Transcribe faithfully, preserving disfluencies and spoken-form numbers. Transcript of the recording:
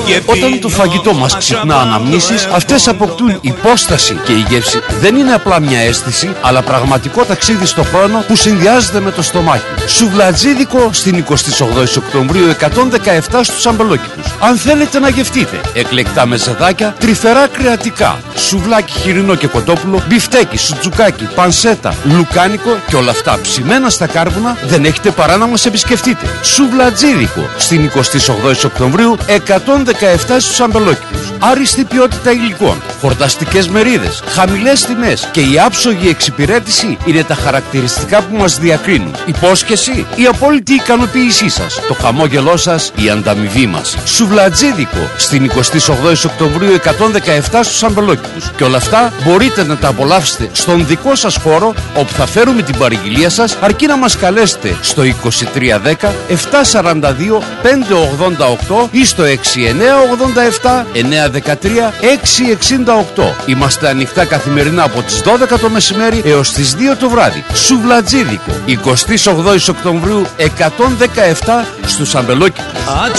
Όταν το φαγητό μας ξυπνά αναμνήσεις, αυτές αποκτούν υπόσταση και η γεύση δεν είναι απλά μια αίσθηση, αλλά πραγματικό ταξίδι στο χρόνο που συνδυάζεται με το στομάχι. Σουβλατζίδικο στην εικοστή όγδοη Οκτωβρίου εκατόν δεκαεπτά στους Αμπελόκηπους. Αν θέλετε να γευτείτε εκλεκτά μεζεδάκια, τρυφερά κρεατικά, σουβλάκι χοιρινό και κοτόπουλο, μπιφτέκι, σουτζουκάκι, πανσέτα, λουκάνικο και όλα αυτά ψημένα στα κάρβουνα, δεν έχετε παρά να μας επισκεφτείτε. Σουβλατζίδικο στην εικοστή όγδοη Οκτωβρίου εκατόν δεκαεπτά στους Αμπελόκηπους. Άριστη ποιότητα υλικών, χορταστικές μερίδες, χαμηλές τιμές και η άψογη εξυπηρέτηση είναι τα χαρακτηριστικά που μας διακρίνουν. Υπόσχεση, η απόλυτη ικανοποίησή σας, το χαμόγελό σας, η ανταμοιβή μας. Σουβλατζίδικο στην εικοστή όγδοη Οκτωβρίου εκατόν δεκαεπτά στους Αμπελόκηπους. Και όλα αυτά μπορείτε να τα απολαύσετε στον δικό σας χώρο, όπου θα φέρουμε την παραγγελία σας, αρκεί να μας καλέσετε στο είκοσι τρία δέκα επτακόσια σαράντα δύο πεντακόσια ογδόντα οκτώ ή στο έξι εννιά ογδόντα επτά εννιά δεκατρία έξι εξήντα οκτώ. Είμαστε ανοιχτά καθημερινά από τις δώδεκα το μεσημέρι έως τις δύο το βράδυ. Σουβλατζίδικο, εικοστή όγδοη Οκτωβρίου εκατόν δεκαεπτά στους Αμπελόκηπους.